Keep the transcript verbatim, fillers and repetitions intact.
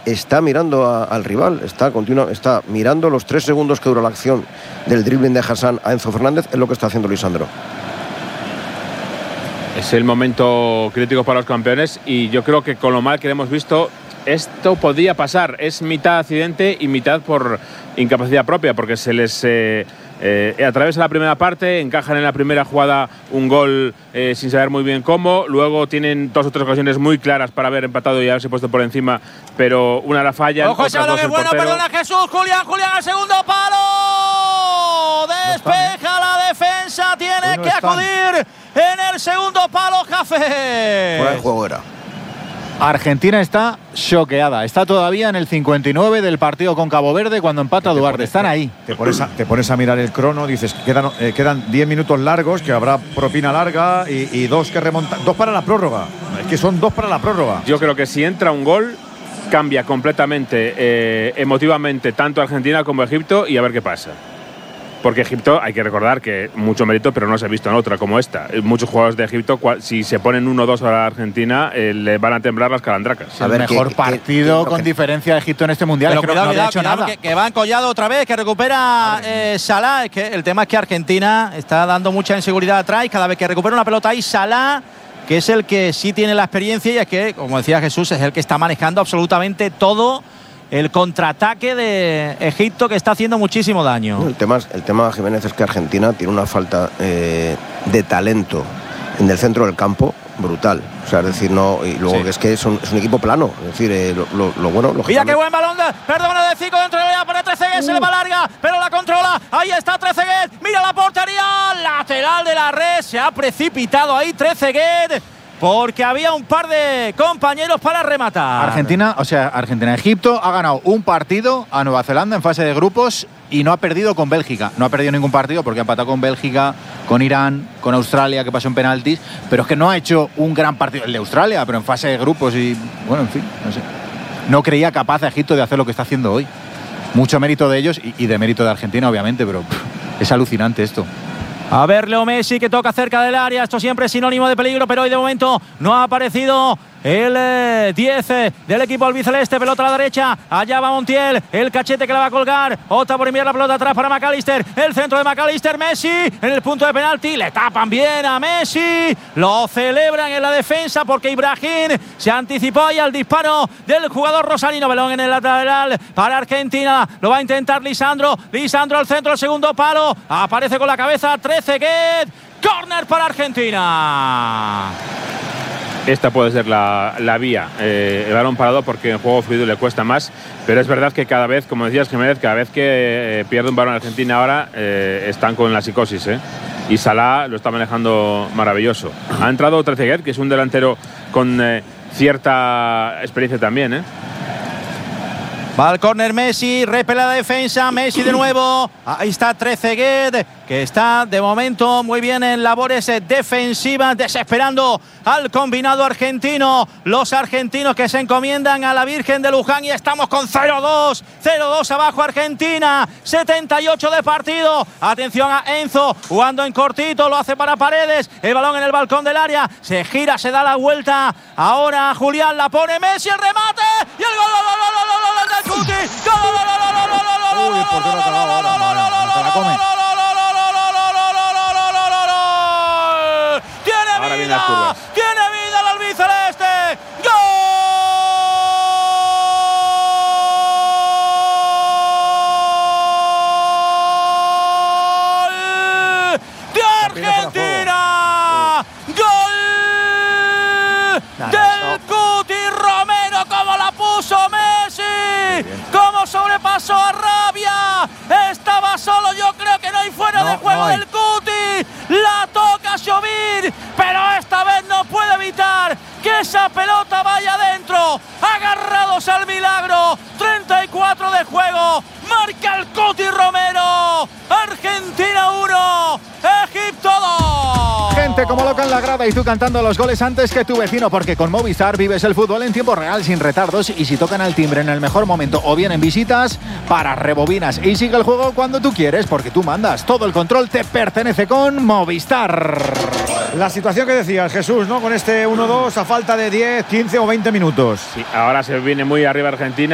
está mirando a, al rival, está continua, está mirando los tres segundos que dura la acción del dribbling de Hassan a Enzo Fernández, es lo que está haciendo Lisandro. Es el momento crítico para los campeones y yo creo que con lo mal que hemos visto, esto podía pasar. Es mitad accidente y mitad por incapacidad propia, porque se les eh, eh, atraviesa la primera parte, encajan en la primera jugada un gol eh, sin saber muy bien cómo, luego tienen dos o tres ocasiones muy claras para haber empatado y haberse puesto por encima, pero una la falla. Ojo, ese balón es bueno, perdona Jesús, Julián, Julián al segundo palo. Despeja la defensa, tiene que acudir en el segundo palo Jafé. Fuera de juego era. Argentina está choqueada. Está todavía en el cincuenta y nueve del partido con Cabo Verde cuando empata Duarte. Pones, Están ahí. Te pones, a, te pones a mirar el crono, dices que quedan, eh, quedan diez minutos largos, que habrá propina larga y, y dos que remontan. Dos para la prórroga. Es que son dos para la prórroga. Yo creo que si entra un gol, cambia completamente, eh, emotivamente, tanto Argentina como Egipto y a ver qué pasa. Porque Egipto, hay que recordar que mucho mérito, pero no se ha visto en otra como esta. Muchos jugadores de Egipto, si se ponen uno o dos a la Argentina, eh, le van a temblar las calandracas. A ver, el mejor que, partido que, que, con que, diferencia de Egipto en este mundial. Pero es que cuidado, no, no cuidado, había hecho cuidado, nada. Que, que va encollado otra vez, que recupera eh, Salah. Es que el tema es que Argentina está dando mucha inseguridad atrás y cada vez que recupera una pelota ahí, Salah, que es el que sí tiene la experiencia y es que, como decía Jesús, es el que está manejando absolutamente todo el contraataque de Egipto, que está haciendo muchísimo daño. El tema, el tema Jiménez, es que Argentina tiene una falta eh, de talento en el centro del campo brutal. O sea, es decir, no, y luego sí. que es que es un, es un equipo plano. Es decir, eh, lo, lo, lo bueno. Mira qué buen balón, de, perdona de Zico dentro de la para Trezeguet, uh. se le va larga, pero la controla. Ahí está Trezeguet, mira la portería, lateral de la red, se ha precipitado ahí Trezeguet, porque había un par de compañeros para rematar. Argentina, o sea, Argentina-Egipto ha ganado un partido a Nueva Zelanda en fase de grupos y no ha perdido con Bélgica. No ha perdido ningún partido porque ha empatado con Bélgica, con Irán, con Australia, que pasó en penaltis, pero es que no ha hecho un gran partido el de Australia, pero en fase de grupos y, bueno, en fin, no sé. No creía capaz a Egipto de hacer lo que está haciendo hoy. Mucho mérito de ellos y, y de mérito de Argentina, obviamente, pero pff, es alucinante esto. A ver, Leo Messi, que toca cerca del área. Esto siempre es sinónimo de peligro, pero hoy de momento no ha aparecido el eh, diez eh, del equipo albiceleste. Pelota a la derecha, allá va Montiel, el cachete que la va a colgar, opta por enviar la pelota atrás para McAllister, el centro de McAllister, Messi en el punto de penalti, le tapan bien a Messi, lo celebran en la defensa porque Ibrahim se anticipó ahí al disparo del jugador rosarino. Balón en el lateral para Argentina, lo va a intentar Lisandro, Lisandro al centro, el segundo palo, aparece con la cabeza Trezeguet, córner para Argentina. Esta puede ser la, la vía, eh, el balón parado, porque en juego fluido le cuesta más, pero es verdad que cada vez, como decías Jiménez, cada vez que eh, pierde un balón Argentina ahora, eh, están con la psicosis, ¿eh? Y Salah lo está manejando maravilloso. Ha entrado Trezeguet, que es un delantero con eh, cierta experiencia también, ¿eh? Va al córner Messi, repela la defensa, Messi de nuevo, ahí está Trezeguet, que está de momento muy bien en labores defensivas, desesperando al combinado argentino. Los argentinos que se encomiendan a la Virgen de Luján y estamos con cero dos, cero dos abajo Argentina, setenta y ocho de partido. Atención a Enzo, jugando en cortito, lo hace para Paredes, el balón en el balcón del área, se gira, se da la vuelta, ahora Julián la pone Messi, el remate y el gol, gol, gol, gol, gol, gol, gol del Cuti, gol, gol, gol, gol, gol, gol, gol, Uy, ¿por qué no te la va ahora? No, no, te la come. Ahora vienen las curvas. Tiene vida el albiceleste. ¡Gol de Argentina! ¡Gol del Cuti Romero! ¡Cómo la puso Messi! ¡Cómo sobrepasó a Rabia! Estaba solo, yo creo que no hay fuera no, de juego no del Cuti. La toca Xavi, pero esta vez no puede evitar que esa pelota vaya adentro. Agarrados al milagro, treinta y cuatro de juego, marca el Cuti Romero. Argentina uno, Egipto dos. Gente como loca en la grada y tú cantando los goles antes que tu vecino, porque con Movistar vives el fútbol en tiempo real sin retardos y si tocan el timbre en el mejor momento o bien en visitas, para rebobinas y sigue el juego cuando tú quieres, porque tú mandas. Todo el control te pertenece con Movistar. La situación que decías, Jesús, ¿no? Con este uno dos a falta de diez, quince o veinte minutos. Sí, ahora se viene muy arriba Argentina.